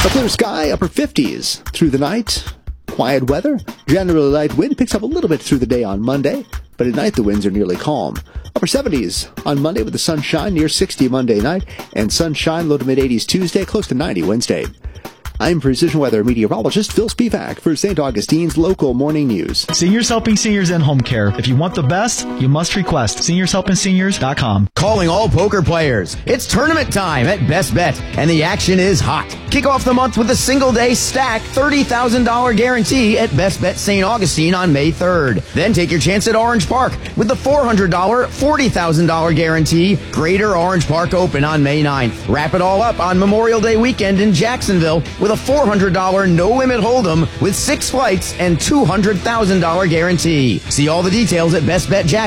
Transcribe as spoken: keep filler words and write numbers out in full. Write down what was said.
A clear sky, upper fifties through the night. Quiet weather. Generally light wind picks up a little bit through the day on Monday, but at night the winds are nearly calm. Upper seventies on Monday with the sunshine, near sixty Monday night, and sunshine low to mid-eighties Tuesday, close to ninety Wednesday. I'm Precision Weather meteorologist Phil Spivak for Saint Augustine's local morning news. Seniors Helping Seniors in Home Care. If you want the best, you must request seniors helping seniors dot com. Calling all poker players. It's tournament time at Best Bet, and the action is hot. Kick off the month with a single-day stack thirty thousand dollars guarantee at Best Bet Saint Augustine on May third. Then take your chance at Orange Park with the four hundred dollars, forty thousand dollars guarantee. Greater Orange Park Open on May ninth. Wrap it all up on Memorial Day weekend in Jacksonville with a four hundred dollars no-limit hold'em with six flights and two hundred thousand dollars guarantee. See all the details at Best Bet Jack.